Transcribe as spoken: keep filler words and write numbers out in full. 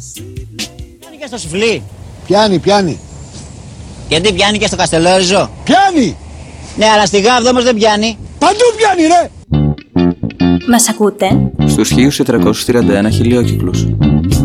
Πιάνει και στο Σουφλί. Πιάνει, πιάνει. Γιατί πιάνει και στο Καστελόριζο. Πιάνει! Ναι, αλλά στη Γάβδο όμως δεν πιάνει. Παντού πιάνει, ρε! Μας ακούτε? Στους χίλιους τετρακόσιους τριάντα ένα χιλιόκυκλους.